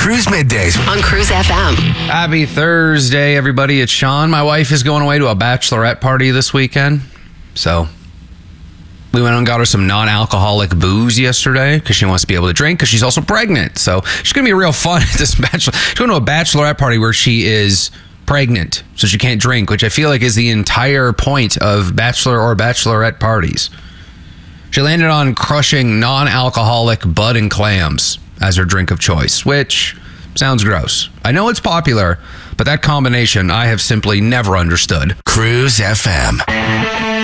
Cruise Middays on Cruise FM. Happy Thursday, everybody. It's Sean. My wife is going away to a bachelorette party this weekend. So we went and got her some non-alcoholic booze yesterday because she wants to be able to drink because she's also pregnant. So she's going to be real fun at this bachelor. She's going to a bachelorette party where she is pregnant, so she can't drink, which I feel like is the entire point of bachelor or bachelorette parties. She landed on crushing non-alcoholic Bud and clams as her drink of choice, which sounds gross. I know it's popular, but that combination I have simply never understood. Cruise FM.